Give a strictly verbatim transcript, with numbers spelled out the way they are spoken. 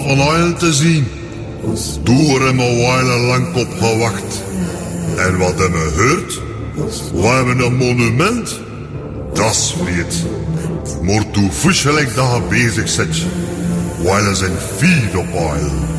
van Oil te zien. Door hem een wijle lang op gewacht. En wat hebben we gehoord? We hebben een monument. Dat is vreed. Maar toe fusselijk dat je bezig zit. Wijle zijn vier op Oil.